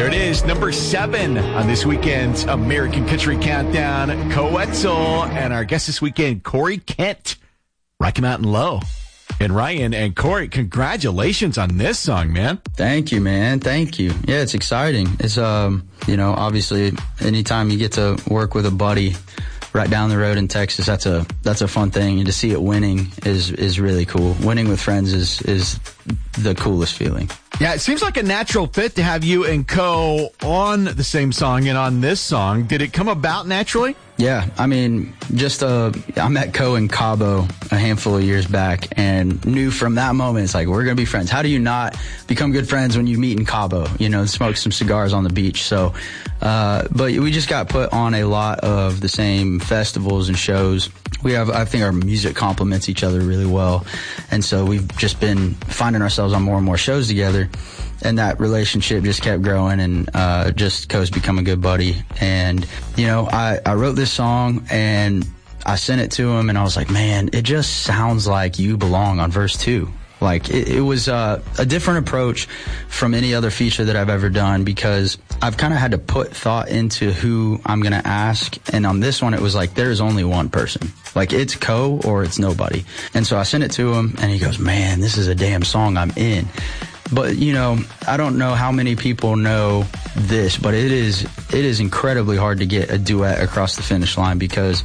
There it is, number 7 on this weekend's American Country Countdown. Coetzel and our guest this weekend, Corey Kent, Rocky Mountain Low. And Ryan and Corey, congratulations on this song, man. Thank you, man. Thank you. Yeah, it's exciting. It's, obviously anytime you get to work with a buddy right down the road in Texas, that's a fun thing. And to see it winning is really cool. Winning with friends is the coolest feeling. Yeah, it seems like a natural fit to have you and Co on the same song and on this song. Did it come about naturally? Yeah, I mean, I met Co in Cabo a handful of years back and knew from that moment, it's like, we're going to be friends. How do you not become good friends when you meet in Cabo, and smoke some cigars on the beach? So, but we just got put on a lot of the same festivals and shows. I think our music complements each other really well. And so we've just been finding ourselves on more and more shows together. And that relationship just kept growing, and Co's become a good buddy. And, I wrote this song and I sent it to him and I was like, man, it just sounds like You Belong on verse 2. Like it was a different approach from any other feature that I've ever done, because I've kind of had to put thought into who I'm going to ask. And on this one, it was like, there's only one person. Like, it's Co or it's nobody. And so I sent it to him and he goes, man, this is a damn song, I'm in. But, I don't know how many people know this, but it is incredibly hard to get a duet across the finish line, because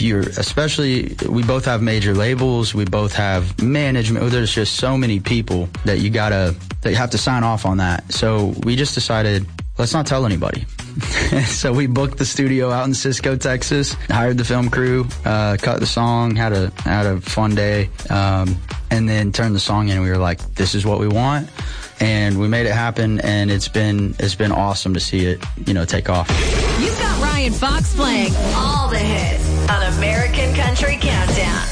we both have major labels, we both have management, there's just so many people that you have to sign off on that. So we just decided, let's not tell anybody. So we booked the studio out in Cisco, Texas, hired the film crew, cut the song, had a fun day, and then turned the song in, and we were like, this is what we want. And we made it happen, and it's been awesome to see it, take off. You've got Ryan Fox playing all the hits on American Country Countdown.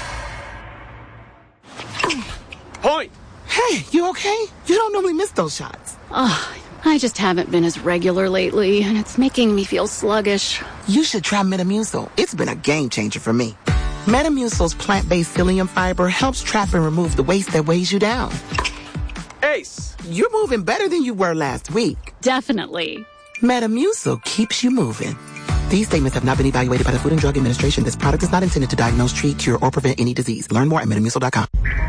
Hoy! Hey, you okay? You don't normally miss those shots. Oh, I just haven't been as regular lately, and it's making me feel sluggish. You should try Metamucil. It's been a game changer for me. Metamucil's plant-based psyllium fiber helps trap and remove the waste that weighs you down. Ace! You're moving better than you were last week. Definitely. Metamucil keeps you moving. These statements have not been evaluated by the Food and Drug Administration. This product is not intended to diagnose, treat, cure, or prevent any disease. Learn more at Metamucil.com.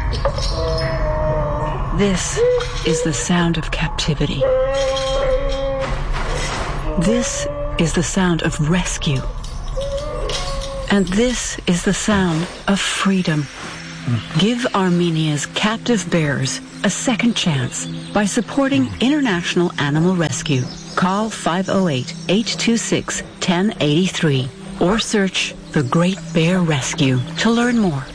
This is the sound of captivity. This is the sound of rescue. And this is the sound of freedom. Give Armenia's captive bears a second chance by supporting International Animal Rescue. Call 508-826-1083 or search The Great Bear Rescue to learn more.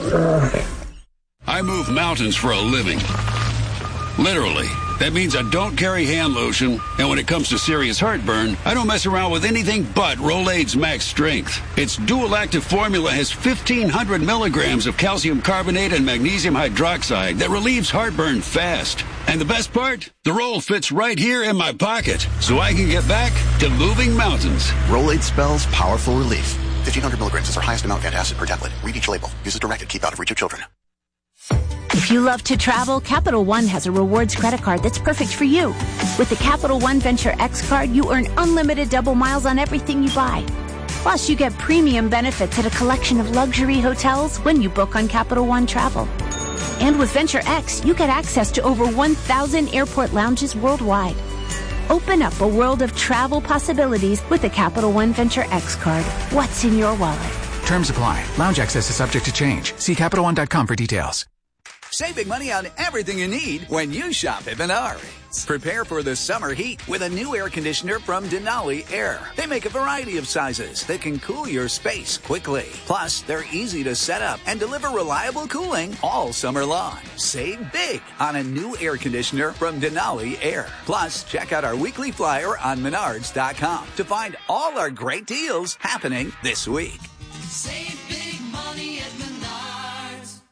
I move mountains for a living. Literally. That means I don't carry hand lotion, and when it comes to serious heartburn, I don't mess around with anything but Rolaids Max Strength. Its dual-active formula has 1,500 milligrams of calcium carbonate and magnesium hydroxide that relieves heartburn fast. And the best part? The roll fits right here in my pocket, so I can get back to moving mountains. Rolaids spells powerful relief. 1,500 milligrams is our highest amount of antacid per tablet. Read each label. Use as directed. Keep out of reach of children. If you love to travel, Capital One has a rewards credit card that's perfect for you. With the Capital One Venture X card, you earn unlimited double miles on everything you buy. Plus, you get premium benefits at a collection of luxury hotels when you book on Capital One Travel. And with Venture X, you get access to over 1,000 airport lounges worldwide. Open up a world of travel possibilities with the Capital One Venture X card. What's in your wallet? Terms apply. Lounge access is subject to change. See CapitalOne.com for details. Save big money on everything you need when you shop at Menards. Prepare for the summer heat with a new air conditioner from Denali Air. They make a variety of sizes that can cool your space quickly. Plus, they're easy to set up and deliver reliable cooling all summer long. Save big on a new air conditioner from Denali Air. Plus, check out our weekly flyer on Menards.com to find all our great deals happening this week. Save big money at Menards.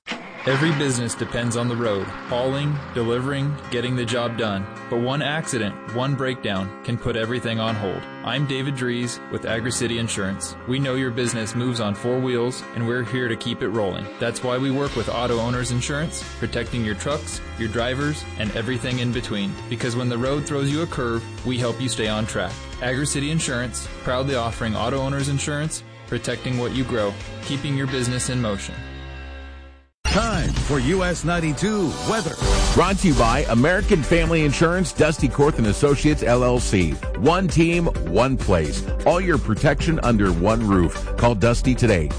Every business depends on the road, hauling, delivering, getting the job done. But one accident, one breakdown can put everything on hold. I'm David Dries with AgriCity Insurance. We know your business moves on 4 wheels, and we're here to keep it rolling. That's why we work with Auto Owners Insurance, protecting your trucks, your drivers, and everything in between. Because when the road throws you a curve, we help you stay on track. AgriCity Insurance, proudly offering Auto Owners Insurance, protecting what you grow, keeping your business in motion. Time for US 92 weather. Brought to you by American Family Insurance, Dusty Korth & Associates, LLC. One team, one place. All your protection under one roof. Call Dusty today,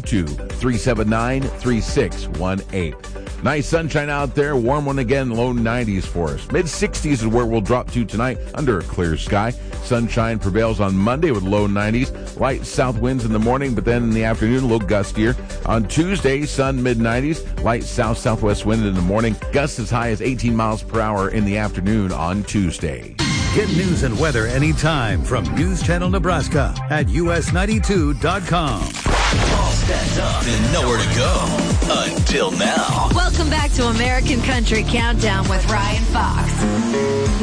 402-379-3618. Nice sunshine out there. Warm one again, low 90s for us. Mid-60s is where we'll drop to tonight under a clear sky. Sunshine prevails on Monday with low 90s. Light south winds in the morning, but then in the afternoon, a little gustier. On Tuesday, sun mid-90s. Light south-southwest wind in the morning. Gusts as high as 18 miles per hour in the afternoon on Tuesday. Get news and weather anytime from News Channel Nebraska at us92.com. All set up and nowhere to go until now. Welcome back to American Country Countdown with Ryan Fox.